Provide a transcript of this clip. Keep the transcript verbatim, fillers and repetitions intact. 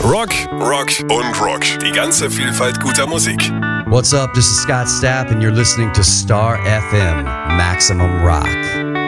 Rock, Rock und Rock. Die ganze Vielfalt guter Musik. What's up? This is Scott Stapp and you're listening to Star F M, Maximum Rock.